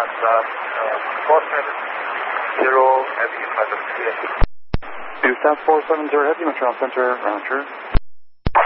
470 Heavy, 5 clear. South 470 Heavy, Montreal Center, round true.